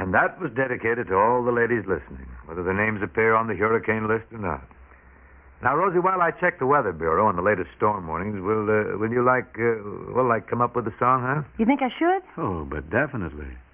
And that was dedicated to all the ladies listening, whether their names appear on the hurricane list or not. Now, Rosie, while I check the Weather Bureau and the latest storm warnings, will you come up with a song, huh? You think I should? Oh, but definitely.